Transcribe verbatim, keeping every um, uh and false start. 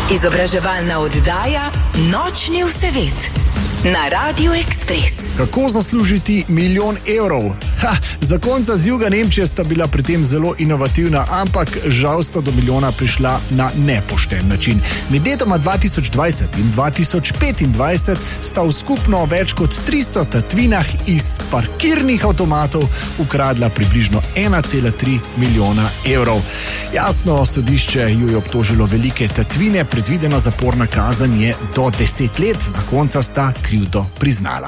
Izobraževalna oddaja Nočni vsevet na Radiu Ekspres. Kako zaslužiti milijon evrov? Ha, zakonca z juga Nemčije sta bila pri tem zelo inovativna, ampak žal sta do milijona prišla na nepošten način. Med letoma dva tisoč dvajset in dva tisoč petindvajset sta v skupno več kot tristo tatvinah iz parkirnih avtomatov ukradla približno ena cela tri milijona evrov. Jasno, sodišče ju je obtožilo velike tatvine, predvidena zaporna kazen je do deset let, zakonca sta krivdo priznala.